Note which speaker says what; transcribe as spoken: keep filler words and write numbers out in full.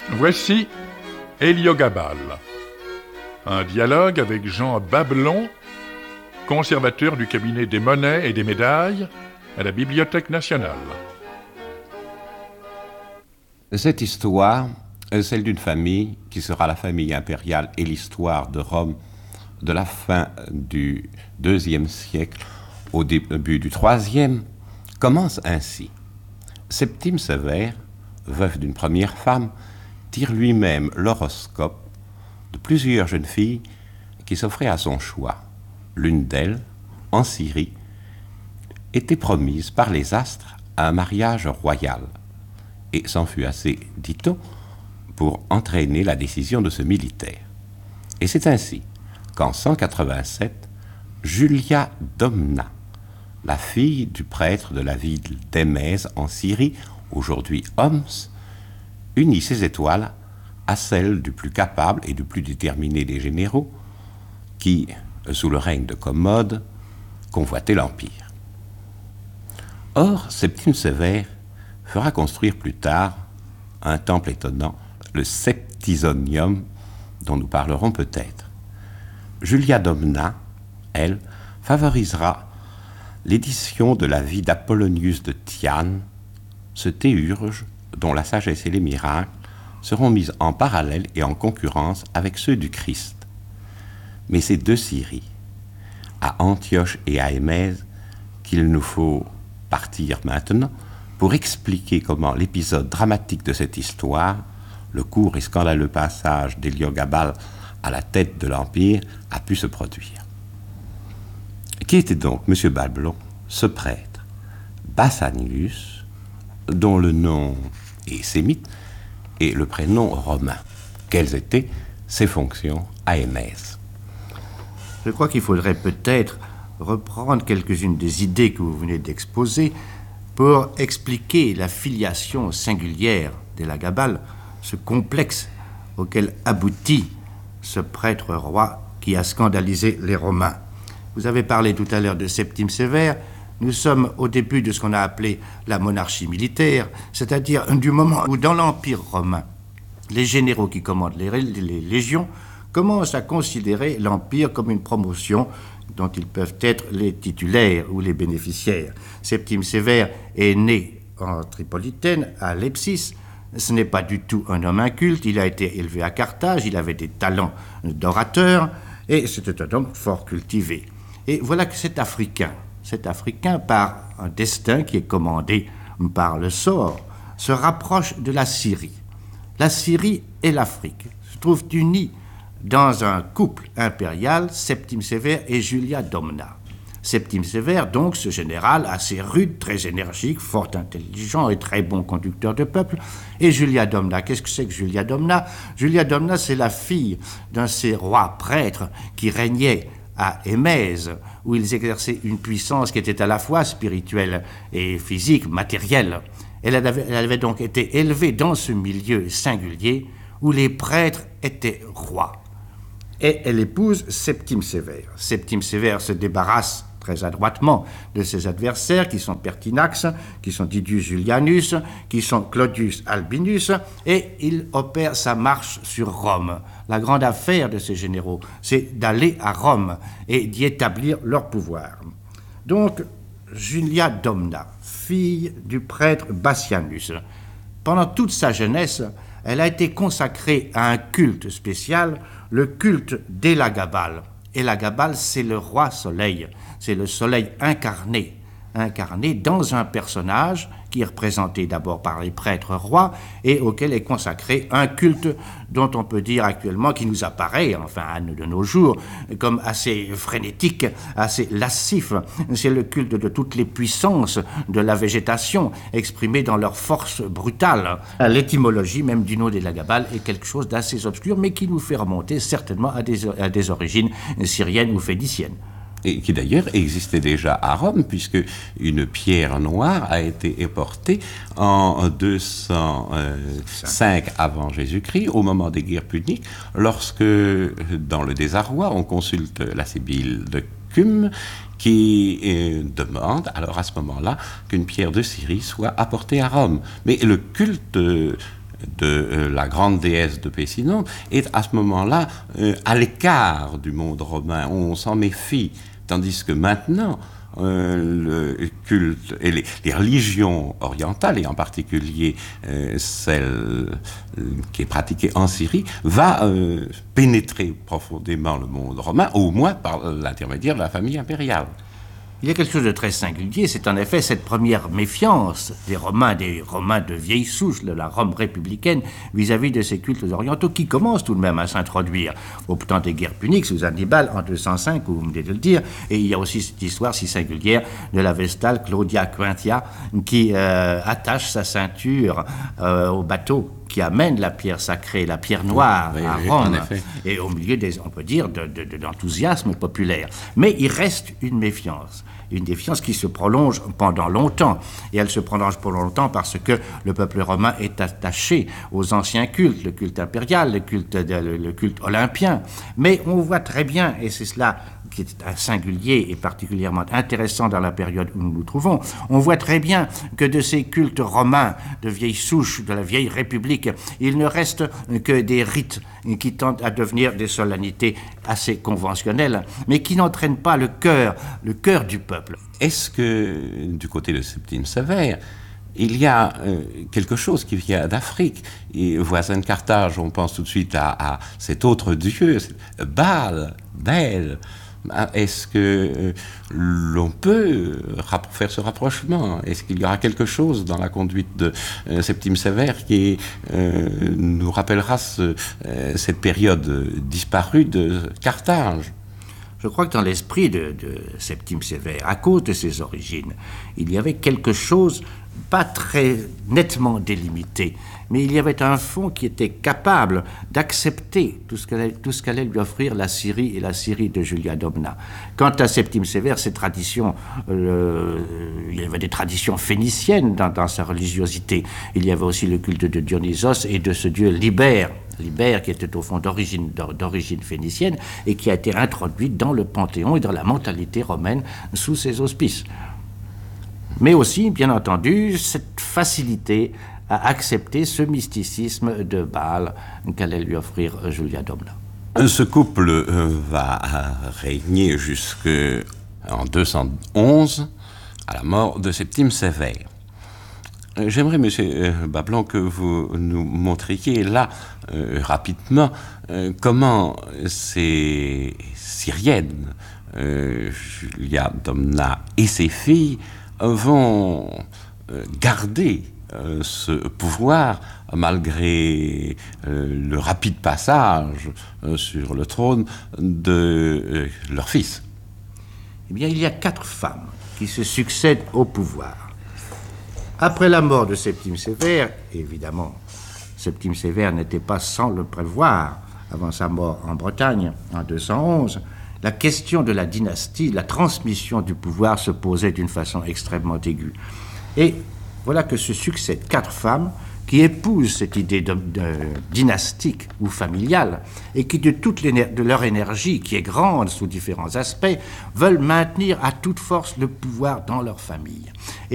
Speaker 1: Voici Héliogabale, un dialogue avec Jean Babelon, conservateur du cabinet des monnaies et des médailles à la Bibliothèque nationale.
Speaker 2: Cette histoire est celle d'une famille qui sera la famille impériale et l'histoire de Rome de la fin du deuxième siècle au début du troisième commence ainsi. Septime Sévère, veuf d'une première femme, tire lui-même l'horoscope de plusieurs jeunes filles qui s'offraient à son choix. L'une d'elles, en Syrie, était promise par les astres à un mariage royal, et s'en fut assez, dit-on, pour entraîner la décision de ce militaire. Et c'est ainsi qu'en cent quatre-vingt-sept, Julia Domna, la fille du prêtre de la ville d'Émèse en Syrie, aujourd'hui Homs, unit ses étoiles à celles du plus capable et du plus déterminé des généraux qui, sous le règne de Commode, convoitaient l'Empire. Or, Septime Sévère fera construire plus tard un temple étonnant, le Septisonium, dont nous parlerons peut-être. Julia Domna, elle, favorisera l'édition de la vie d'Apollonius de Tyane, ce théurge dont la sagesse et les miracles seront mis en parallèle et en concurrence avec ceux du Christ. Mais c'est de Syrie, à Antioche et à Émèse, qu'il nous faut partir maintenant pour expliquer comment l'épisode dramatique de cette histoire, le court et scandaleux passage d'Héliogabale à la tête de l'Empire, a pu se produire. Qui était donc, M. Babelon, ce prêtre Bassanius, dont le nom est sémite et le prénom romain? Quelles étaient ses fonctions à Émèse?
Speaker 3: Je crois qu'il faudrait peut-être reprendre quelques-unes des idées que vous venez d'exposer pour expliquer la filiation singulière d'Héliogabale, ce complexe auquel aboutit ce prêtre roi qui a scandalisé les Romains. Vous avez parlé tout à l'heure de Septime Sévère. Nous sommes au début de ce qu'on a appelé la monarchie militaire, c'est-à-dire du moment où dans l'Empire romain, les généraux qui commandent les, les légions commencent à considérer l'Empire comme une promotion dont ils peuvent être les titulaires ou les bénéficiaires. Septime Sévère est né en Tripolitaine, à Lepsis. Ce n'est pas du tout un homme inculte, il a été élevé à Carthage, il avait des talents d'orateur, et c'était un homme fort cultivé. Et voilà que cet Africain, cet Africain, par un destin qui est commandé par le sort, se rapproche de la Syrie. La Syrie et l'Afrique se trouvent unis dans un couple impérial, Septime Sévère et Julia Domna. Septime Sévère, donc, ce général assez rude, très énergique, fort intelligent et très bon conducteur de peuple. Et Julia Domna, qu'est-ce que c'est que Julia Domna? Julia Domna, c'est la fille d'un de ces rois prêtres qui régnaient à Émèse, où ils exerçaient une puissance qui était à la fois spirituelle et physique, matérielle. Elle avait, elle avait donc été élevée dans ce milieu singulier où les prêtres étaient rois. Et elle épouse Septime Sévère. Septime Sévère se débarrasse très adroitement de ses adversaires qui sont Pertinax, qui sont Didius Julianus, qui sont Claudius Albinus, et il opère sa marche sur Rome. La grande affaire de ces généraux, c'est d'aller à Rome et d'y établir leur pouvoir. Donc, Julia Domna, fille du prêtre Bassianus, pendant toute sa jeunesse, elle a été consacrée à un culte spécial, le culte d'Héliogabale. Héliogabale, c'est le roi soleil, c'est le soleil incarné, incarné dans un personnage qui est représenté d'abord par les prêtres rois et auquel est consacré un culte dont on peut dire actuellement, qui nous apparaît, enfin à nous de nos jours, comme assez frénétique, assez lascif. C'est le culte de toutes les puissances de la végétation exprimées dans leur force brutale. L'étymologie même du nom d'Héliogabale est quelque chose d'assez obscur, mais qui nous fait remonter certainement à des, à des origines syriennes ou phéniciennes.
Speaker 2: Et qui d'ailleurs existait déjà à Rome, puisque une pierre noire a été éportée en deux cent cinq avant Jésus-Christ, au moment des guerres puniques, lorsque, dans le désarroi, on consulte la Sibylle de Cumes, qui euh, demande, alors à ce moment-là, qu'une pierre de Syrie soit apportée à Rome. Mais le culte euh, de euh, la grande déesse de Pessinonte, est à ce moment-là euh, à l'écart du monde romain. On s'en méfie, tandis que maintenant, euh, le culte et les, les religions orientales, et en particulier euh, celle euh, qui est pratiquée en Syrie, va euh, pénétrer profondément le monde romain, au moins par l'intermédiaire de la famille impériale.
Speaker 3: Il y a quelque chose de très singulier, c'est en effet cette première méfiance des Romains, des Romains de vieille souche, de la Rome républicaine, vis-à-vis de ces cultes orientaux, qui commencent tout de même à s'introduire au temps des guerres puniques sous Hannibal en deux cent cinq, vous venez de le dire, et il y a aussi cette histoire si singulière de la Vestale Claudia Quintia, qui euh, attache sa ceinture euh, au bateau qui amène la pierre sacrée, la pierre noire
Speaker 2: oui,
Speaker 3: à
Speaker 2: oui,
Speaker 3: Rome, et au milieu, des, on peut dire, de, de, de l'enthousiasme populaire. Mais il reste une méfiance, une défiance qui se prolonge pendant longtemps, et elle se prolonge pendant longtemps parce que le peuple romain est attaché aux anciens cultes, le culte impérial, le culte, le, le culte olympien. Mais on voit très bien, et c'est cela qui est singulier et particulièrement intéressant dans la période où nous nous trouvons, on voit très bien que de ces cultes romains de vieille souche, de la vieille République, il ne reste que des rites qui tentent à devenir des solennités assez conventionnelles, mais qui n'entraînent pas le cœur, le cœur du peuple.
Speaker 2: Est-ce que, du côté de Septime Sévère, il y a euh, quelque chose qui vient d'Afrique, et voisin de Carthage, on pense tout de suite à, à cet autre dieu, Baal, Bel. Est-ce que euh, l'on peut faire ce rapprochement? Est-ce qu'il y aura quelque chose dans la conduite de euh, Septime Sévère qui euh, nous rappellera ce, euh, cette période disparue de Carthage?
Speaker 3: Je crois que dans l'esprit de, de Septime Sévère, à cause de ses origines, il y avait quelque chose pas très nettement délimité, mais il y avait un fond qui était capable d'accepter tout ce qu'allait, tout ce qu'allait lui offrir la Syrie et la Syrie de Julia Domna. Quant à Septime Sévère, ses traditions, euh, il y avait des traditions phéniciennes dans, dans sa religiosité. Il y avait aussi le culte de Dionysos et de ce dieu Libère, Libère qui était au fond d'origine, d'origine phénicienne et qui a été introduit dans le panthéon et dans la mentalité romaine sous ses auspices. Mais aussi, bien entendu, cette facilité à accepter ce mysticisme de Baal qu'allait lui offrir Julia Domna.
Speaker 2: Ce couple euh, va régner jusqu'en deux cent onze, à la mort de Septime Sévère. J'aimerais, monsieur Bablon, que vous nous montriez là, euh, rapidement, euh, comment ces Syriennes, euh, Julia Domna et ses filles, vont euh, garder euh, ce pouvoir malgré euh, le rapide passage euh, sur le trône de euh, leur fils.
Speaker 3: Eh bien, il y a quatre femmes qui se succèdent au pouvoir. Après la mort de Septime Sévère, évidemment, Septime Sévère n'était pas sans le prévoir avant sa mort en Bretagne en deux cent onze, la question de la dynastie, la transmission du pouvoir se posait d'une façon extrêmement aiguë. Et voilà que se succèdent quatre femmes qui épousent cette idée de, de, dynastique ou familiale et qui, de toute de leur énergie, qui est grande sous différents aspects, veulent maintenir à toute force le pouvoir dans leur famille. Et